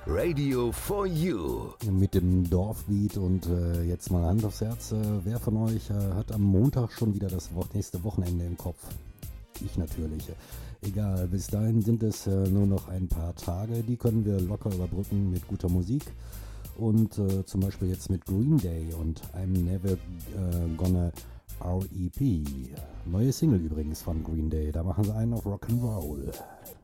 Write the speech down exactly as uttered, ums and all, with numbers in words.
Radio for You. Mit dem Dorfbeat und äh, jetzt mal Hand aufs Herz. Äh, wer von euch äh, hat am Montag schon wieder das Wo- nächste Wochenende im Kopf? Ich natürlich. Egal, bis dahin sind es äh, nur noch ein paar Tage. Die können wir locker überbrücken mit guter Musik. Und äh, zum Beispiel jetzt mit Green Day und I'm Never äh, Gonna R E P. Neue Single übrigens von Green Day. Da machen sie einen auf Rock'n'Roll.